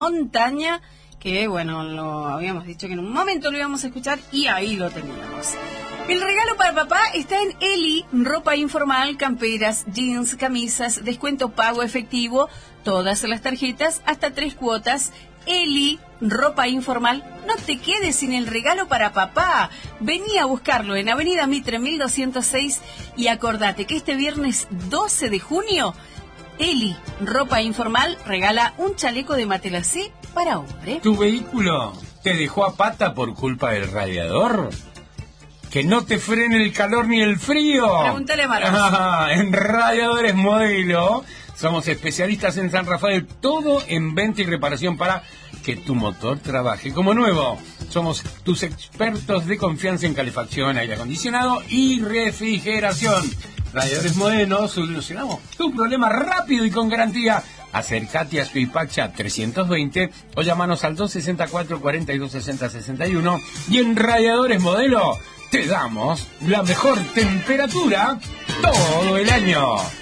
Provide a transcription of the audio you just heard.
Montaña, que bueno, lo habíamos dicho que en un momento lo íbamos a escuchar y ahí lo teníamos. El regalo para papá está en Eli, ropa informal, camperas, jeans, camisas, descuento pago efectivo, todas las tarjetas, hasta 3 cuotas. Eli, ropa informal, no te quedes sin el regalo para papá. Vení a buscarlo en Avenida Mitre 1206 y acordate que este viernes 12 de junio, Eli, ropa informal, regala un chaleco de Matelassé para hombre. ¿Tu vehículo te dejó a pata por culpa del radiador? ¿Que no te frene el calor ni el frío? Pregúntale a Maros. En Radiadores Modelo somos especialistas en San Rafael, todo en venta y reparación para que tu motor trabaje como nuevo. Somos tus expertos de confianza en calefacción, aire acondicionado y refrigeración. Radiadores Modelo, solucionamos tu problema rápido y con garantía. Acércate a Suipacha 320 o llámanos al 264 42 60 61 y en Radiadores Modelo te damos la mejor temperatura todo el año.